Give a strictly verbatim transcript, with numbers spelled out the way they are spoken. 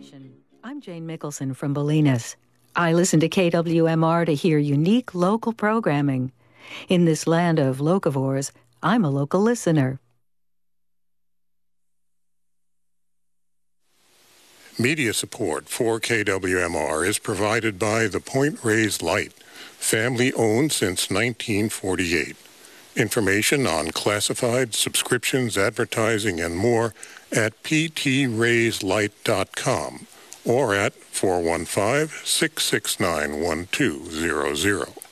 I'm Jane Mickelson from Bolinas. I listen to K W M R to hear unique local programming. In this land of locavores, I'm a local listener. Media support for K W M R is provided by the Point Reyes Light, family-owned since nineteen forty-eight. Information on classified, subscriptions, advertising, and more at p t rays light dot com or at four one five, six six nine, one two zero zero.